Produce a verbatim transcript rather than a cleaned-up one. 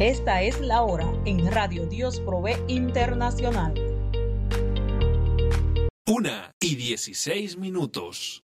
Esta es la hora en Radio Dios Provee Internacional. Una y dieciséis minutos.